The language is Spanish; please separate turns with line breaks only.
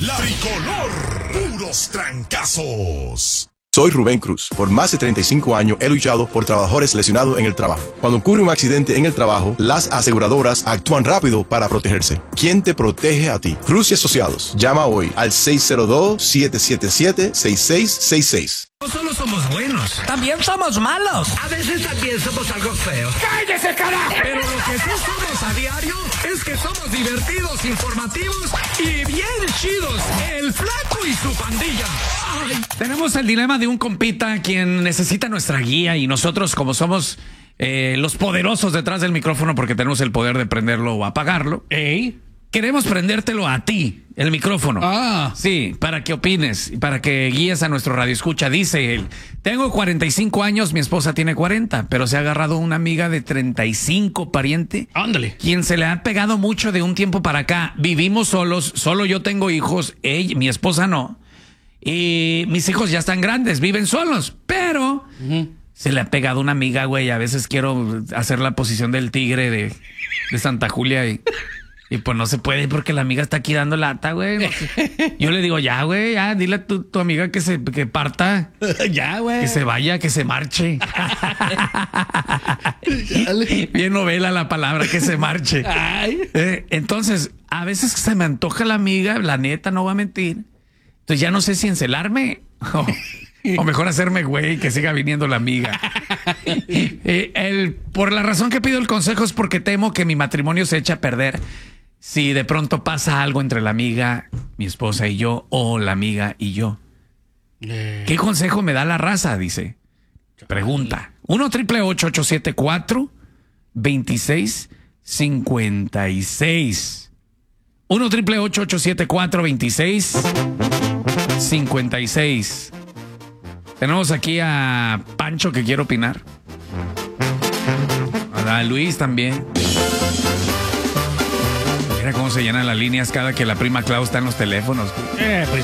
La Tricolor. Puros trancazos.
Soy Rubén Cruz. Por más de 35 años he luchado por trabajadores lesionados en el trabajo. Cuando ocurre un accidente en el trabajo, las aseguradoras actúan rápido para protegerse. ¿Quién te protege a ti? Cruz y Asociados. Llama hoy al 602-777-6666.
No solo somos buenos,
También somos malos.
a veces también somos algo feos.
¡Cállese, carajo!
Pero lo que sí somos a diario es que somos divertidos, informativos y bien chidos. El Flaco y su pandilla. Ay. Tenemos el dilema de un compita quien necesita nuestra guía y nosotros, como somos los poderosos detrás del micrófono porque tenemos el poder de prenderlo o apagarlo, queremos prendértelo a ti, el micrófono. Sí, para que opines y para que guíes a nuestro radioescucha. Dice él: tengo 45 años, mi esposa tiene 40, pero se ha agarrado una amiga de 35, pariente.
Ándale.
Quien se le ha pegado mucho de un tiempo para acá. Vivimos solos, solo yo tengo hijos, mi esposa no. Y mis hijos ya están grandes, viven solos, pero se le ha pegado una amiga, güey. A veces quiero hacer la posición del tigre de Santa Julia y pues no se puede porque la amiga está aquí dando lata, güey. No sé. Yo le digo, ya, güey, ya, dile a tu amiga que parta.
Ya, güey.
Que se vaya, que se marche. Bien novela la palabra, que se marche. Entonces, a veces se me antoja la amiga, la neta, no voy a mentir. Entonces ya no sé si encelarme o mejor hacerme güey, que siga viniendo la amiga. Por la razón que pido el consejo es porque temo que mi matrimonio se eche a perder si de pronto pasa algo entre la amiga, mi esposa y yo, o la amiga y yo. ¿Qué consejo me da la raza? Dice. Pregunta. 1-888-874-2656. 1-888-874-2656. Tenemos aquí a Pancho que quiere opinar. A Luis también. Mira cómo se llenan las líneas cada que la prima Clau está en los teléfonos.
Pues